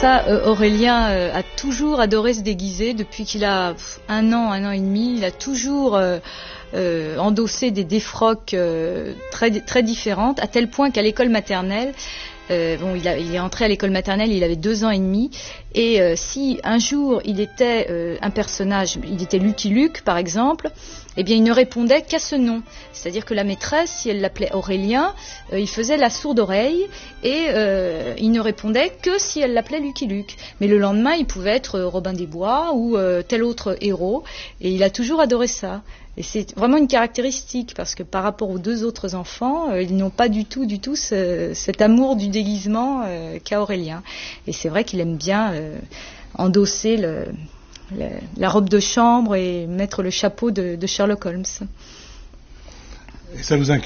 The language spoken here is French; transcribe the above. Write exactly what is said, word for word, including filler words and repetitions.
ça, euh, Aurélien euh, a toujours adoré se déguiser depuis qu'il a pff, un an, un an et demi. Il a toujours euh, euh, endossé des défroques euh, très, très différentes, à tel point qu'à l'école maternelle, euh, bon, il, a, il est entré à l'école maternelle, il avait deux ans et demi, et euh, si un jour il était euh, un personnage, il était Lucky Luke par exemple, eh bien il ne répondait qu'à ce nom. C'est-à-dire que la maîtresse, si elle l'appelait Aurélien, euh, il faisait la sourde oreille et euh, il ne répondait que si elle l'appelait Lucky Luke. Mais le lendemain, il pouvait être Robin des Bois ou euh, tel autre héros, et il a toujours adoré ça. Et c'est vraiment une caractéristique, parce que par rapport aux deux autres enfants, euh, ils n'ont pas du tout, du tout ce, cet amour du déguisement euh, qu'a Aurélien. Et c'est vrai qu'il aime bien euh, endosser le, le, la robe de chambre et mettre le chapeau de, de Sherlock Holmes. Et ça vous inquiète